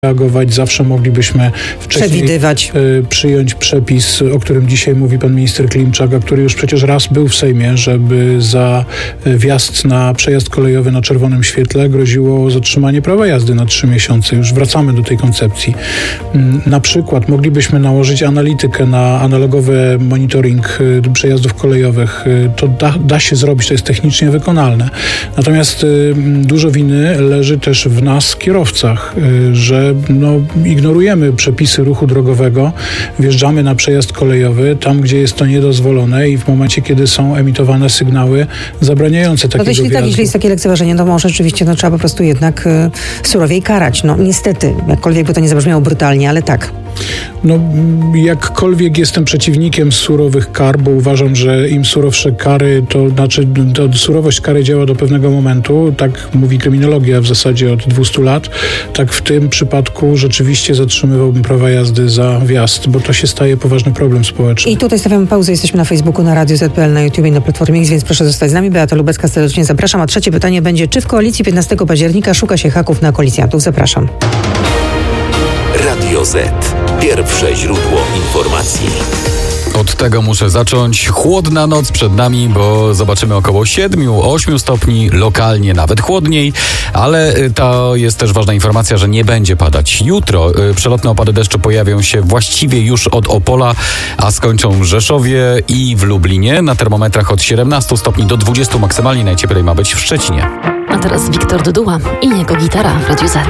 reagować, zawsze moglibyśmy wcześniej przyjąć przepis, o którym dzisiaj mówi pan minister Klimczak, a który już przecież raz był w Sejmie, żeby za wjazd na przejazd kolejowy na czerwonym świetle groziło zatrzymanie prawa jazdy na 3 miesiące. Już wracamy do tej koncepcji. Na przykład moglibyśmy nałożyć analitykę na analogowy monitoring przejazdów kolejowych. To da się zrobić, to jest technicznie wykonalne. Natomiast dużo winy leży też w nas, kierowcach, że ignorujemy przepisy ruchu drogowego, wjeżdżamy na przejazd kolejowy tam, gdzie jest to niedozwolone i w momencie, kiedy są emitowane sygnały zabraniające takiego wjazdu. Jeśli jest takie lekceważenie, to może rzeczywiście trzeba po prostu jednak surowiej karać. niestety, jakkolwiek by to nie zabrzmiało brutalnie, ale tak. Jakkolwiek jestem przeciwnikiem surowych kar, bo uważam, że im surowsze kary, to surowość kary działa do pewnego momentu, tak mówi kryminologia w zasadzie od 200 lat, tak w tym przypadku rzeczywiście zatrzymywałbym prawa jazdy za wjazd, bo to się staje poważny problem społeczny. I tutaj stawiamy pauzę, jesteśmy na Facebooku, na Radiu ZPL, na YouTube i na Platformie X, więc proszę zostać z nami. Beata Lubecka, serdecznie zapraszam. A trzecie pytanie będzie, czy w koalicji 15 października szuka się haków na koalicjantów? Zapraszam. Radio Z. Pierwsze źródło informacji. Od tego muszę zacząć. Chłodna noc przed nami, bo zobaczymy około 7-8 stopni, lokalnie nawet chłodniej, ale to jest też ważna informacja, że nie będzie padać. Jutro przelotne opady deszczu pojawią się właściwie już od Opola, a skończą w Rzeszowie i w Lublinie. Na termometrach od 17 stopni do 20 maksymalnie, najcieplej ma być w Szczecinie. A teraz Wiktor Duduła i jego gitara w Radiu Z.